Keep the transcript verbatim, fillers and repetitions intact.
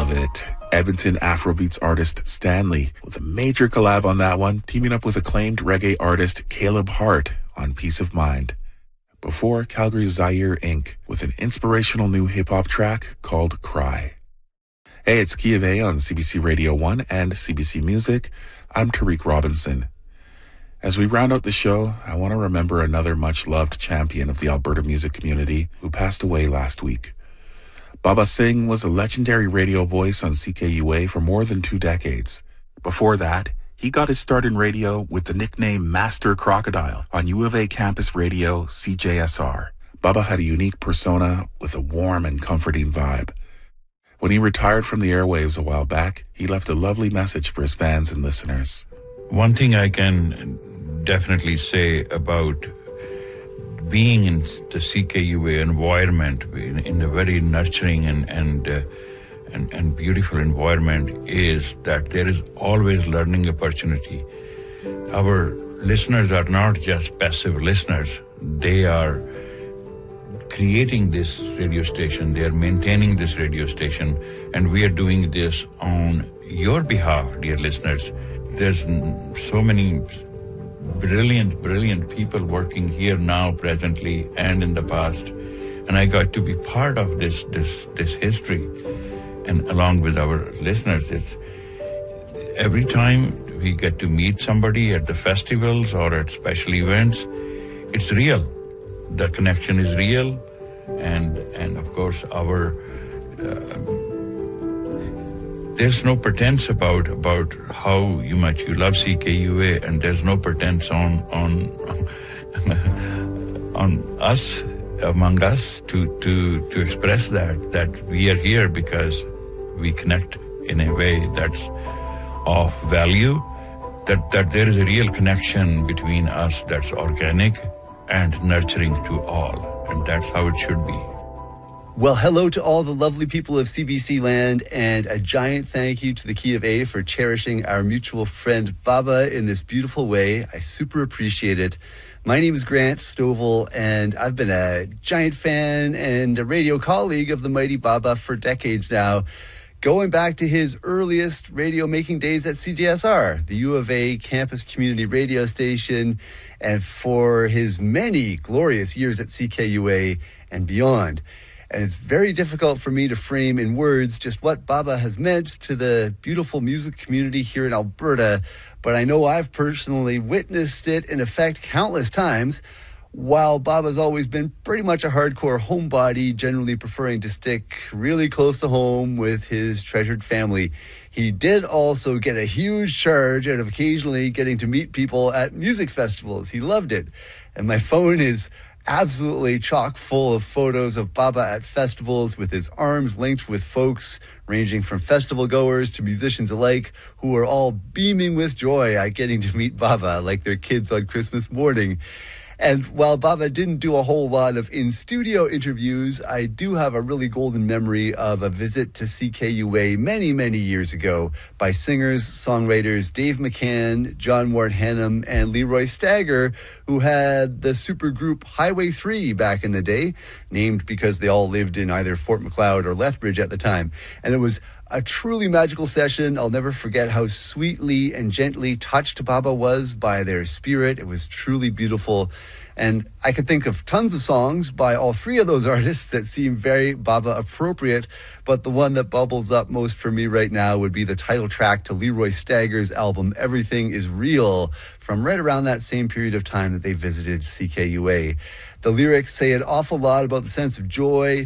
love it. Edmonton Afrobeats artist Stanley with a major collab on that one, teaming up with acclaimed reggae artist Caleb Hart on Peace of Mind. Before, Calgary's Zaire Incorporated with an inspirational new hip-hop track called Cry. Hey, it's Key of A on C B C Radio one and C B C Music. I'm Tariq Robinson. As we round out the show, I want to remember another much-loved champion of the Alberta music community who passed away last week. Baba Singh was a legendary radio voice on C K U A for more than two decades. Before that, he got his start in radio with the nickname Master Crocodile on U of A campus radio C J S R. Baba had a unique persona with a warm and comforting vibe. When he retired from the airwaves a while back, he left a lovely message for his fans and listeners. One thing I can definitely say about being in the C K U A environment, in, in a very nurturing and and, uh, and and beautiful environment, is that there is always learning opportunity. Our listeners are not just passive listeners. They are creating this radio station. They are maintaining this radio station. And we are doing this on your behalf, dear listeners. There's so many brilliant, brilliant people working here now, presently, and in the past. And I got to be part of this this this history. And along with our listeners, it's every time we get to meet somebody at the festivals or at special events, it's real. The connection is real. And, and of course, our... Uh, There's no pretense about about how you much you love C K U A, and there's no pretense on on on us among us to to to express that that we are here because we connect in a way that's of value. That that there is a real connection between us that's organic and nurturing to all, and that's how it should be. Well, hello to all the lovely people of C B C land, and a giant thank you to the Key of A for cherishing our mutual friend Baba in this beautiful way. I super appreciate it. My name is Grant Stovall, and I've been a giant fan and a radio colleague of the mighty Baba for decades now, going back to his earliest radio-making days at C J S R, the U of A campus community radio station, and for his many glorious years at C K U A and beyond. And it's very difficult for me to frame in words just what Baba has meant to the beautiful music community here in Alberta, but I know I've personally witnessed it in effect countless times. While Baba's always been pretty much a hardcore homebody, generally preferring to stick really close to home with his treasured family, he did also get a huge charge out of occasionally getting to meet people at music festivals. He loved it. And my phone is absolutely chock full of photos of Baba at festivals with his arms linked with folks ranging from festival goers to musicians alike who are all beaming with joy at getting to meet Baba like their kids on Christmas morning. And while Baba didn't do a whole lot of in-studio interviews, I do have a really golden memory of a visit to C K U A many, many years ago by singers, songwriters Dave McCann, John Ward Hannum, and Leroy Stagger, who had the supergroup Highway three back in the day, named because they all lived in either Fort Macleod or Lethbridge at the time. And it was a truly magical session. I'll never forget how sweetly and gently touched Baba was by their spirit. It was truly beautiful. And I could think of tons of songs by all three of those artists that seem very Baba appropriate, but the one that bubbles up most for me right now would be the title track to Leroy Stagger's album Everything Is Real, from right around that same period of time that they visited C K U A. The lyrics say an awful lot about the sense of joy,